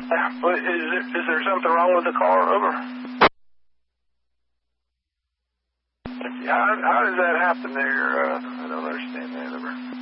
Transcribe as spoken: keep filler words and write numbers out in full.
Uh, is, there, is there something wrong with the car? Over. How, how does that happen there? Uh, I don't understand that. Over.